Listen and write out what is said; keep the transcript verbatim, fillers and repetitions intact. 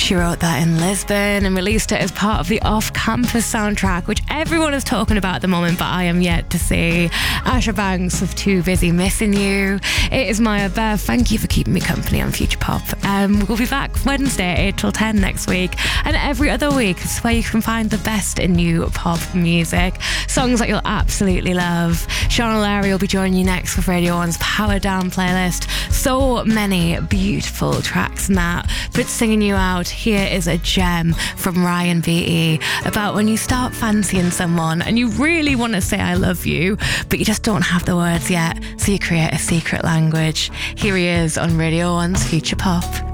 She wrote that in Lisbon and released it as part of the Off-Campus soundtrack, which everyone is talking about at the moment, but I am yet to see. Asher Banks with Too Busy Missing You. It is Maya Bev. Thank you for keeping me company on Future Pop. Um, we'll be back Wednesday, eight till ten next week, and every other week. This is where you can find the best in new pop music. Songs that you'll absolutely love. Sean O'Leary will be joining you next with Radio one's Power Down playlist. So many beautiful tracks in that. But singing you out, here is a gem from Ryan B E about when you start fancying someone and you really want to say I love you, but you just don't have the words yet, so you create a secret language. Here he is on Radio one's Future Pop.